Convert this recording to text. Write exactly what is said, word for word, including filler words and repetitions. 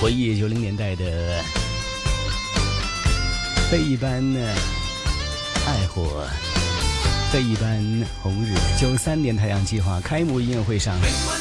回忆九零年代的非一般爱火，非一般红日。九三年太阳计划开幕音乐会上，